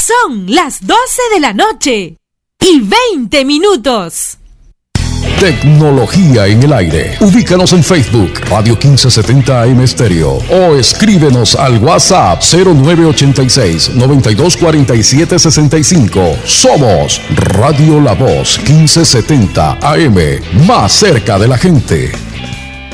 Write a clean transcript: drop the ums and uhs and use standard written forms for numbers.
Son las 12 de la noche y 20 minutos. Tecnología en el aire. Ubícanos en Facebook, Radio 1570 AM Estéreo, o escríbenos al WhatsApp 0986-924765. Somos Radio La Voz 1570 AM, más cerca de la gente.